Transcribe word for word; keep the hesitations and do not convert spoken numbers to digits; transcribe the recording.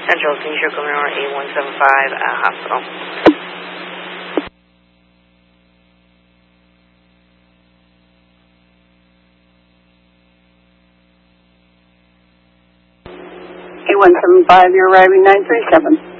Central, can you circle number eight one seven five at hospital? eight one seven five, you're arriving nine three seven.